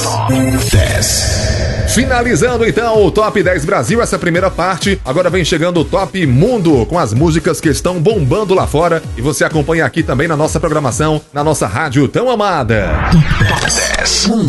Top 10. Finalizando então o Top 10 Brasil, essa primeira parte. Agora vem chegando o Top Mundo, com as músicas que estão bombando lá fora. E você acompanha aqui também na nossa programação, na nossa rádio tão amada. Top 10 Mundo.